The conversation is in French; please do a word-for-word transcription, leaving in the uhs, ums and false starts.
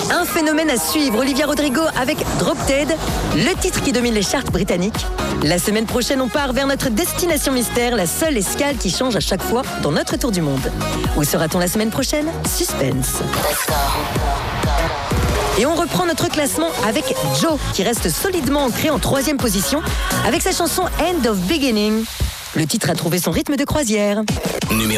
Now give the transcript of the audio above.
Un phénomène à suivre, Olivia Rodrigo avec Drop Dead, le titre qui domine les charts britanniques. La semaine prochaine, on part vers notre destination mystère, la seule escale qui change à chaque fois dans notre tour du monde. Où sera-t-on la semaine prochaine? Suspense. Et on reprend notre classement avec Joe, qui reste solidement ancré en troisième position avec sa chanson End of Beginning. Le titre a trouvé son rythme de croisière. Numéro